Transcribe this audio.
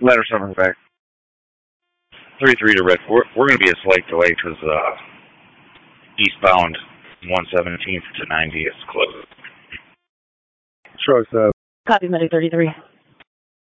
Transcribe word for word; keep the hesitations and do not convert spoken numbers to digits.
Ladder seven back. three three to Red. We're, we're going to be a slight delay because uh, eastbound one seventeenth to ninety is closed. Sure, sir. Copy, Medic thirty-three.